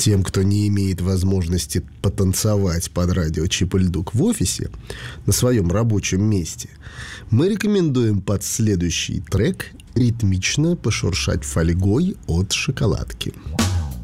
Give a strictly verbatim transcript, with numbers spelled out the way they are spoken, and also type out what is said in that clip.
Тем, кто не имеет возможности потанцевать под радио «Чип-и-Льдук» в офисе, на своем рабочем месте, мы рекомендуем под следующий трек ритмично пошуршать фольгой от шоколадки.